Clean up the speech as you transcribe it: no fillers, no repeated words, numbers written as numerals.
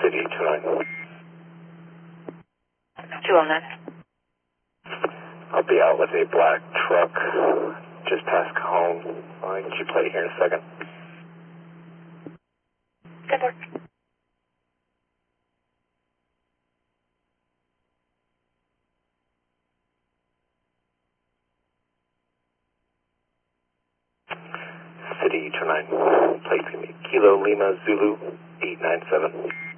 City 29. 209. I'll be out with a black truck just past Cajon. I'll get you plate here in a second. Good work. City 29. Plate's going to be Kilo Lima Zulu 897.